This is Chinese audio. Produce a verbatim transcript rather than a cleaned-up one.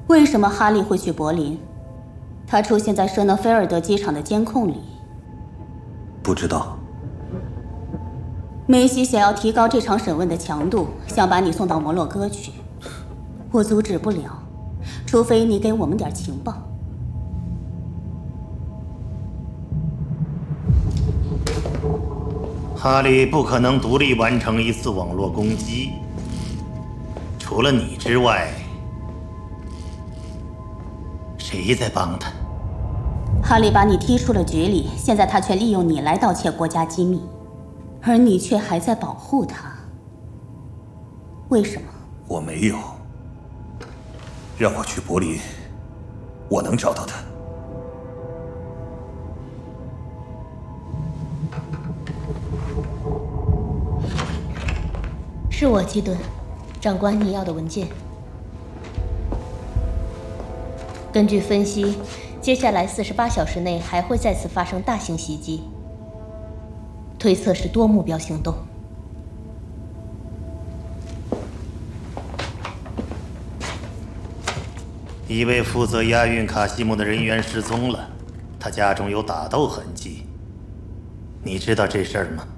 为什么哈利会去柏林？他出现在舍诺菲尔德机场的监控里。 不知道。 梅西想要提高这场审问的强度，想把你送到摩洛哥去。我阻止不了，除非你给我们点情报。 哈利不可能独立完成一次网络攻击，除了你之外，谁在帮他？ 哈利把你踢出了局里，现在他却利用你来盗窃国家机密，而你却还在保护他。为什么？ 我没有。让我去柏林，我能找到他。 是我，基顿。长官，你要的文件。根据分析，接下来四十八小时内还会再次发生大型袭击，推测是多目标行动。 一位负责押运卡西姆的人员失踪了，他家中有打斗痕迹。你知道这事儿吗？